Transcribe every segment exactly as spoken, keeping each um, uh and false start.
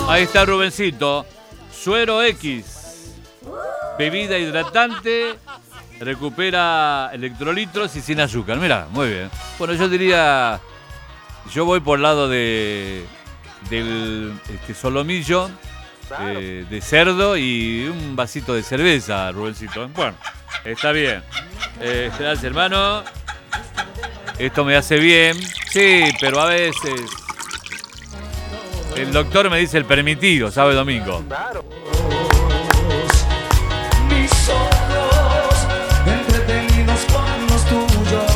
Ahí está Rubencito. Suero X. Bebida hidratante. Recupera electrolitos y sin azúcar. Mirá, muy bien. Bueno, yo diría... Yo voy por el lado de... Del este, solomillo. Eh, de cerdo y un vasito de cerveza, Rubencito. Bueno, está bien. Eh, gracias, hermano. Esto me hace bien. Sí, pero a veces... El doctor me dice el permitido, ¿sabe, Domingo? Claro. Mis ojos entretenidos con los tuyos.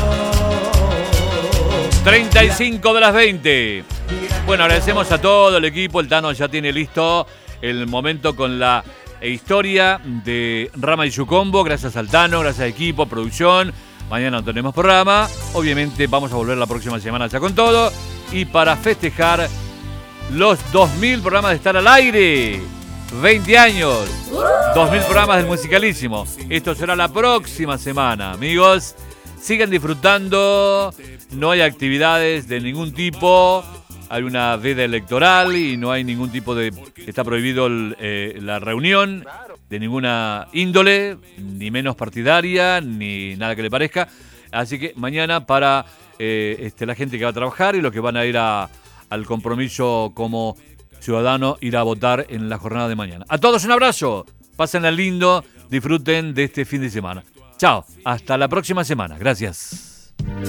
treinta y cinco de las veinte. Bueno, agradecemos a todo el equipo. El Tano ya tiene listo el momento con la historia de Rama y su combo. Gracias al Tano, gracias al equipo, producción. Mañana no tenemos programa. Obviamente vamos a volver la próxima semana ya con todo. Y para festejar los dos mil programas de estar al aire. veinte años. dos mil programas del Musicalísimo. Esto será la próxima semana, amigos. Sigan disfrutando. No hay actividades de ningún tipo. Hay una veda electoral y no hay ningún tipo de... Está prohibido el, eh, la reunión de ninguna índole, ni menos partidaria, ni nada que le parezca. Así que mañana para eh, este, la gente que va a trabajar y los que van a ir a... al compromiso como ciudadano, ir a votar en la jornada de mañana. A todos un abrazo, pásenla lindo, disfruten de este fin de semana. Chao, hasta la próxima semana, gracias.